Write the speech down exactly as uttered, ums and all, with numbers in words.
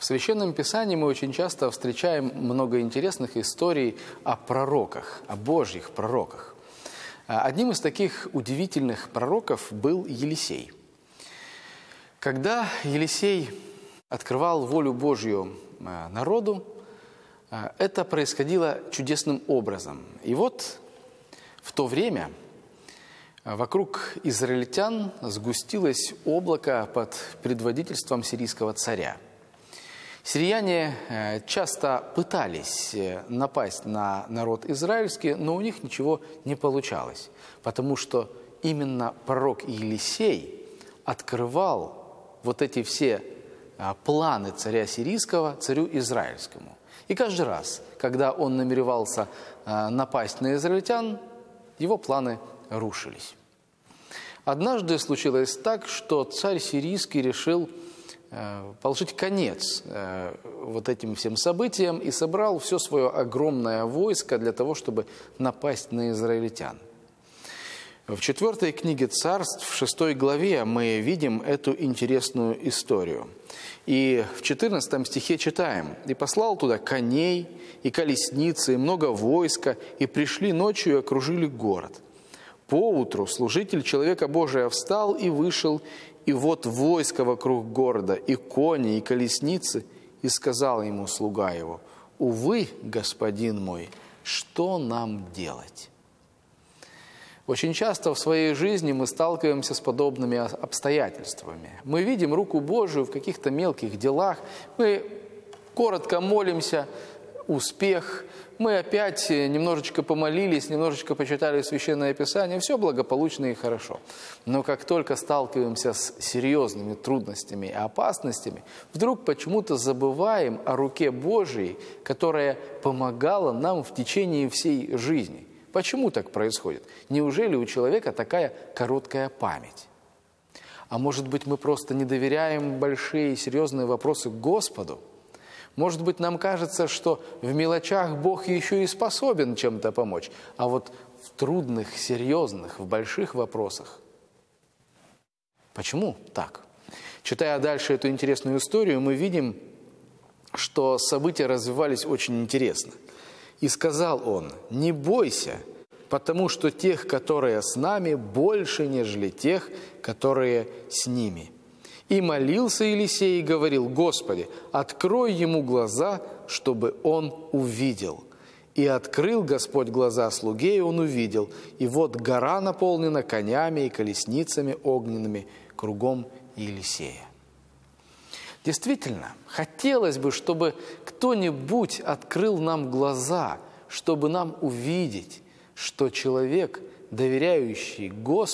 В Священном Писании мы очень часто встречаем много интересных историй о пророках, о Божьих пророках. Одним из таких удивительных пророков был Елисей. Когда Елисей открывал волю Божью народу, это происходило чудесным образом. И вот в то время вокруг израильтян сгустилось облако под предводительством сирийского царя. Сирияне часто пытались напасть на народ израильский, но у них ничего не получалось, потому что именно пророк Елисей открывал вот эти все планы царя сирийского царю израильскому. И каждый раз, когда он намеревался напасть на израильтян, его планы рушились. Однажды случилось так, что царь сирийский решил положить конец вот этим всем событиям и собрал все свое огромное войско для того, чтобы напасть на израильтян. В четвертой книге Царств, в шестой главе, мы видим эту интересную историю. И в четырнадцатом стихе читаем: «И послал туда коней, и колесницы, и много войска, и пришли ночью и окружили город. Поутру служитель человека Божия встал и вышел, и вот войско вокруг города, и кони, и колесницы, и сказал ему слуга его: увы, господин мой, что нам делать?» Очень часто в своей жизни мы сталкиваемся с подобными обстоятельствами. Мы видим руку Божию в каких-то мелких делах, мы коротко молимся, успех, мы опять немножечко помолились, немножечко почитали Священное Писание, все благополучно и хорошо. Но как только сталкиваемся с серьезными трудностями и опасностями, вдруг почему-то забываем о руке Божией, которая помогала нам в течение всей жизни. Почему так происходит? Неужели у человека такая короткая память? А может быть, мы просто не доверяем большие и серьезные вопросы Господу? Может быть, нам кажется, что в мелочах Бог еще и способен чем-то помочь, а вот в трудных, серьезных, в больших вопросах. Почему так? Читая дальше эту интересную историю, мы видим, что события развивались очень интересно. «И сказал он: не бойся, потому что тех, которые с нами, больше, нежели тех, которые с ними». И молился Елисей и говорил: Господи, открой ему глаза, чтобы он увидел. И открыл Господь глаза слуге, и он увидел. И вот гора наполнена конями и колесницами огненными кругом Елисея. Действительно, хотелось бы, чтобы кто-нибудь открыл нам глаза, чтобы нам увидеть, что человек, доверяющий Господу,